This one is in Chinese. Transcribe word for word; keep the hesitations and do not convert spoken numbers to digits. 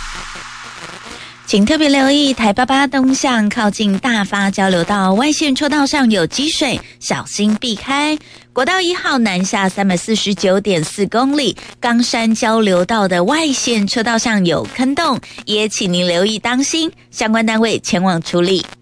请特别留意台八八东向靠近大发交流道外线车道上有积水，小心避开。国道一号南下 三百四十九点四 公里，冈山交流道的外线车道上有坑洞，也请您留意当心，相关单位前往处理。